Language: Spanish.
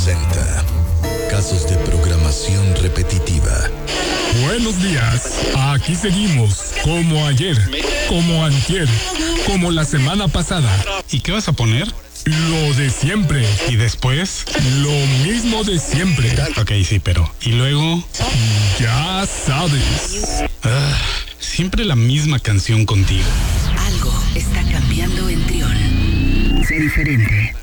presenta casos de programación repetitiva. Buenos días, aquí seguimos, como ayer, como antier, como la semana pasada. ¿Y qué vas a poner? Lo de siempre. ¿Y después? Lo mismo de siempre. Ok, sí, pero... ¿Y luego? Ya sabes. Siempre la misma canción contigo. Algo está cambiando en Trión. Sé diferente.